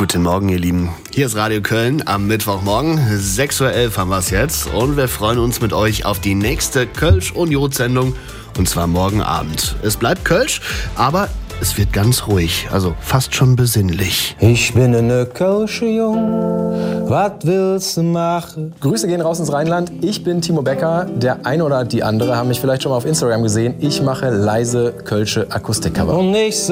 Guten Morgen, ihr Lieben. Hier ist Radio Köln am Mittwochmorgen. 6:11 Uhr haben wir es jetzt. Und wir freuen uns mit euch auf die nächste Kölsch- und Jod-Sendung. Und zwar morgen Abend. Es bleibt Kölsch, aber es wird ganz ruhig. Also fast schon besinnlich. Ich bin ne Kölsche Jung, was willst du machen? Grüße gehen raus ins Rheinland. Ich bin Timo Becker. Der eine oder die andere haben mich vielleicht schon mal auf Instagram gesehen. Ich mache leise Kölsche Akustikcover. Und ich